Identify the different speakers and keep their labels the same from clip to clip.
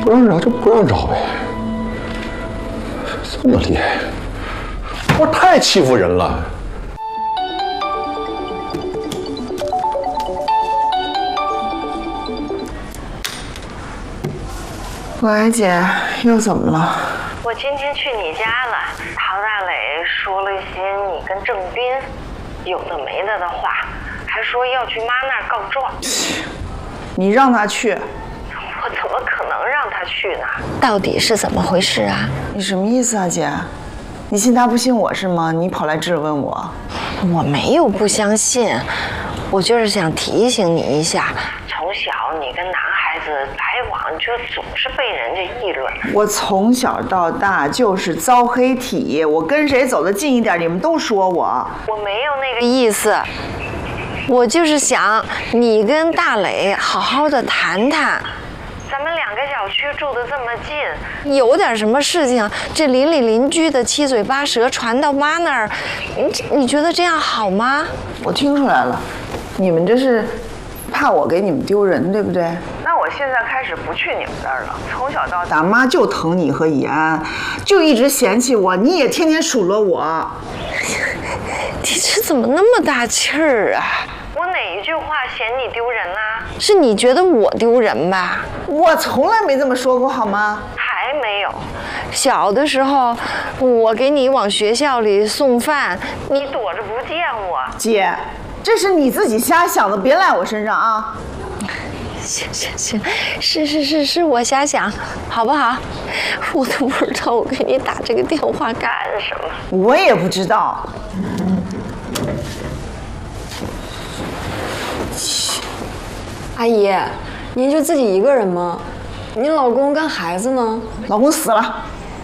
Speaker 1: 不让找就不让找呗，这么厉害，我太欺负人了。
Speaker 2: 喂，姐，又怎么了？
Speaker 3: 我今天去你家了，陶大磊说了一些你跟郑斌有的没的的话，还说要去妈那儿告状。
Speaker 2: 你让他去？
Speaker 3: 我怎么可能让他去呢？
Speaker 4: 到底是怎么回事啊？
Speaker 2: 你什么意思啊，姐？你信他不信我是吗？你跑来质问我？
Speaker 4: 我没有不相信，我就是想提醒你一下。
Speaker 3: 从小你跟男孩子来往，就总是被人家议论。
Speaker 2: 我从小到大就是遭黑体，我跟谁走得近一点，你们都说我。
Speaker 3: 我没有那个
Speaker 4: 意思，我就是想你跟大磊好好的谈谈。
Speaker 3: 咱们2个小区住得这么近，
Speaker 4: 有点什么事情，这邻里邻居的七嘴八舌传到妈那儿，你觉得这样好吗？
Speaker 2: 我听出来了，你们这是怕我给你们丢人，对不对？那我现在开始不去你们那儿了。从小到大，妈就疼你和以安，就一直嫌弃我，你也天天数落我。
Speaker 4: 你这怎么那么大气儿啊？
Speaker 3: 我哪一句话嫌你丢人啦？
Speaker 4: 是你觉得我丢人吧？
Speaker 2: 我从来没这么说过，好吗？
Speaker 3: 还没有。
Speaker 4: 小的时候，我给你往学校里送饭，
Speaker 3: 你躲着不见我。
Speaker 2: 姐，这是你自己瞎想的，别赖我身上啊！
Speaker 4: 行，是我瞎想，好不好？我都不知道我给你打这个电话干什么。
Speaker 2: 我也不知道。
Speaker 5: 阿姨，您就自己一个人吗？您老公跟孩子呢？
Speaker 2: 老公死了，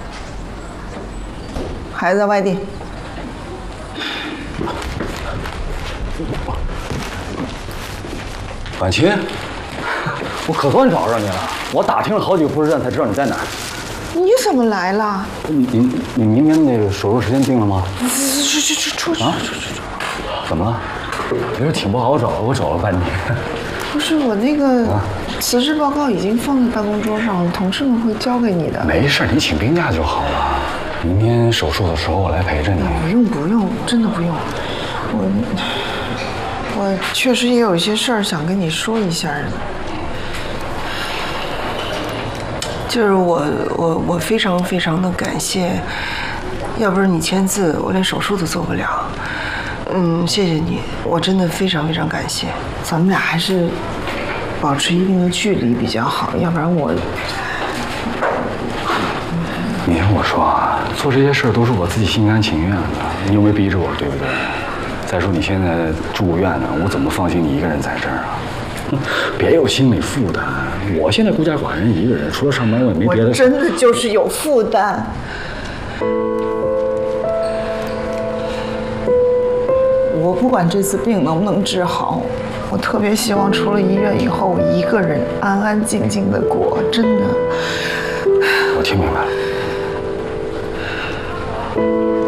Speaker 2: 孩子在外地。
Speaker 6: 婉琪，我可算找着你了。我打听了好几个护士站才知道你在哪儿。
Speaker 2: 你怎么来了？
Speaker 6: 你明天那个手术时间定了吗？
Speaker 2: 出去！
Speaker 6: 怎么了？这事挺不好找，我找了半天。
Speaker 2: 不是我那个辞职报告已经放在办公桌上了，同事们会交给你的。
Speaker 6: 没事，你请病假就好了。明天手术的时候我来陪着你。
Speaker 2: 不用，真的不用。我确实也有一些事儿想跟你说一下。就是我非常的感谢，要不是你签字，我连手术都做不了。谢谢你，我真的非常感谢。咱们俩还是保持一定的距离比较好，要不然我……
Speaker 6: 你听我说啊，做这些事儿都是我自己心甘情愿的，你又没逼着我，对不对？再说你现在住院呢，我怎么放心你一个人在这儿啊？别有心理负担。我现在孤家寡人一个人，除了上班我也没别的。
Speaker 2: 我真的就是有负担。我不管这次病能不能治好，我特别希望出了医院以后，我一个人安安静静的过，真的。
Speaker 6: 我听明白了。